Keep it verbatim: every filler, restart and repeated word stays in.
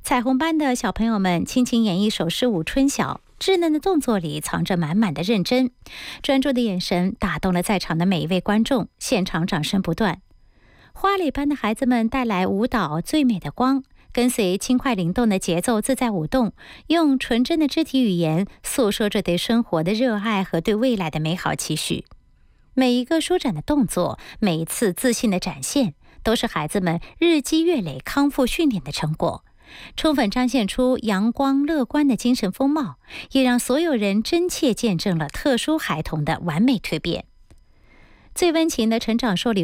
彩虹班的小朋友们倾情演绎手势舞春晓，稚嫩的动作里藏着满满的认真，专注的眼神打动了在场的每一位观众，现场掌声不断。花蕾班的孩子们带来舞蹈最美的光，跟随轻快灵动的节奏自在舞动，用纯真的肢体语言诉说着对生活的热爱和对未来的美好期许。每一个舒展的动作，每一次自信的展现，都是孩子们日积月累康复训练的成果，充分彰显出阳光乐观的精神风貌，也让所有人真切见证了特殊孩童的完美蜕变。最温情的成长受礼